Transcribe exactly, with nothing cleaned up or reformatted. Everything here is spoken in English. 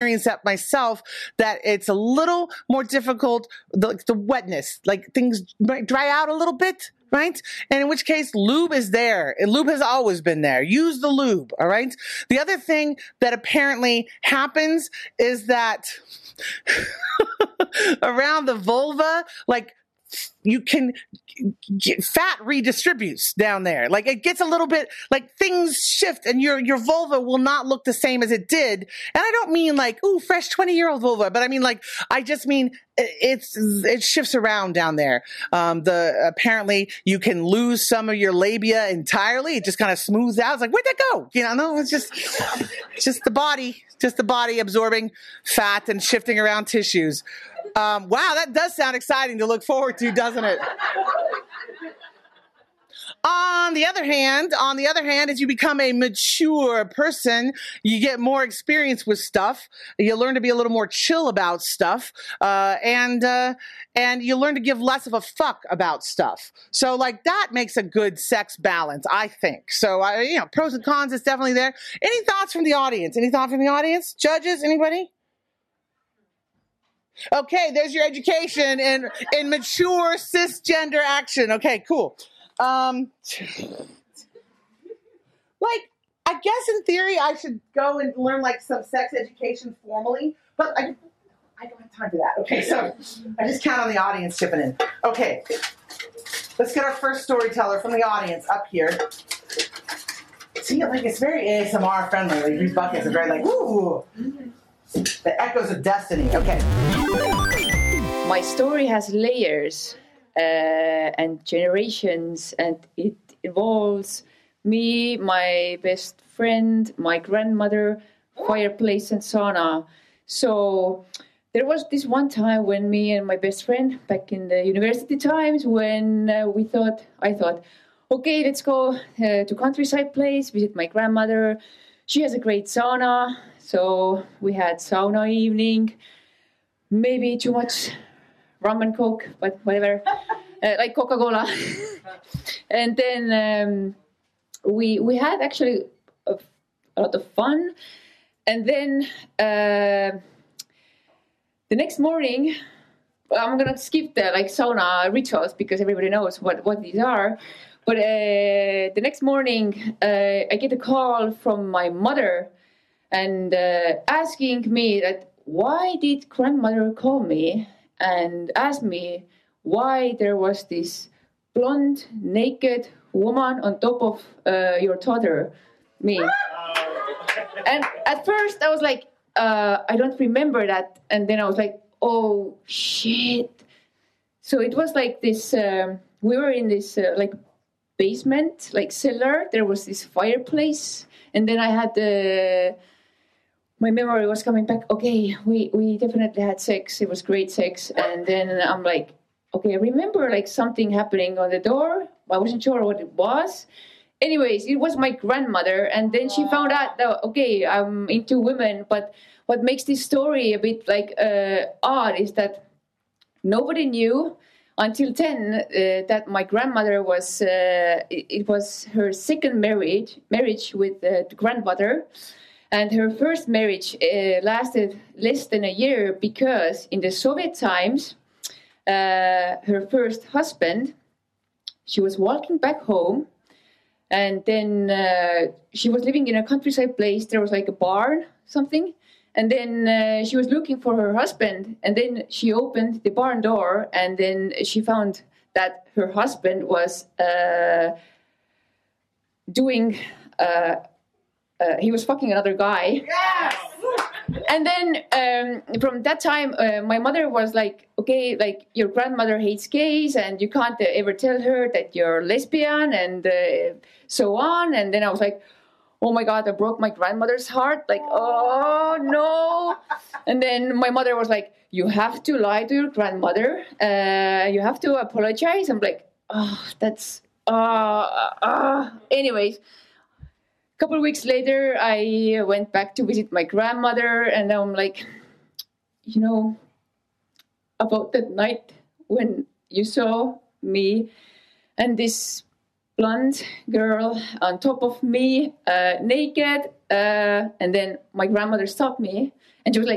experienced that myself, that it's a little more difficult, the, the wetness, like things might dry out a little bit, right? And in which case, lube is there. And lube has always been there. Use the lube, all right? The other thing that apparently happens is that around the vulva, like, you can get, fat redistributes down there. Like it gets a little bit, like things shift and your, your vulva will not look the same as it did. And I don't mean like, ooh, fresh twenty year old vulva, but I mean like, I just mean it's, it shifts around down there. Um, the, apparently you can lose some of your labia entirely. It just kind of smooths out. It's like, where'd that go? You know, no, it's just, it's just the body, just the body absorbing fat and shifting around tissues. Um, wow, that does sound exciting to look forward to, doesn't it? On the other hand, on the other hand, as you become a mature person, you get more experience with stuff. You learn to be a little more chill about stuff, uh, and uh, and you learn to give less of a fuck about stuff. So, like that makes a good sex balance, I think. So, I, you know, pros and cons is definitely there. Any thoughts from the audience? Any thoughts from the audience? Judges? Anybody? Okay, there's your education in, in mature cisgender action. Okay, cool. Um, like, I guess in theory I should go and learn like some sex education formally, but I, I don't have time for that. Okay, so I just count on the audience chipping in. Okay, let's get our first storyteller from the audience up here. See, like it's very A S M R friendly. Like these buckets are very like, ooh. The echoes of destiny. Okay. My story has layers uh, and generations, and it involves me, my best friend, my grandmother, fireplace, and sauna. So there was this one time when me and my best friend, back in the university times, when uh, we thought, I thought, okay, let's go uh, to countryside place, visit my grandmother. She has a great sauna. So we had sauna evening, maybe too much rum and coke, but whatever, uh, like Coca-Cola. And then um, we we had actually a, a lot of fun. And then uh, the next morning, I'm gonna skip the like sauna rituals because everybody knows what, what these are. But uh, the next morning, uh, I get a call from my mother. And uh, asking me that why did grandmother call me and ask me why there was this blonde, naked woman on top of uh, your daughter, me. And at first I was like, uh, I don't remember that. And then I was like, oh, shit. So it was like this, um, we were in this uh, like basement, like cellar. There was this fireplace. And then I had the... My memory was coming back. Okay, we, we definitely had sex. It was great sex. And then I'm like, okay, I remember like something happening on the door. I wasn't sure what it was. Anyways, it was my grandmother. And then she found out that, okay, I'm into women. But what makes this story a bit like uh, odd is that nobody knew until then uh, that my grandmother was, uh, it, it was her second marriage, marriage with uh, the grandmother. And her first marriage uh, lasted less than a year because in the Soviet times, uh, her first husband, she was walking back home, and then uh, she was living in a countryside place. There was like a barn, something. And then uh, she was looking for her husband, and then she opened the barn door, and then she found that her husband was uh, doing... Uh, Uh, he was fucking another guy. Yes! And then um, from that time, uh, my mother was like, okay, like your grandmother hates gays and you can't uh, ever tell her that you're lesbian and uh, so on. And then I was like, oh my God, I broke my grandmother's heart. Like, oh no. And then my mother was like, you have to lie to your grandmother. Uh, you have to apologize. I'm like, oh, that's, uh, uh. Anyways. A couple of weeks later, I went back to visit my grandmother, and I'm like, you know, about that night when you saw me and this blonde girl on top of me, uh, naked, uh, and then my grandmother stopped me, and she was like,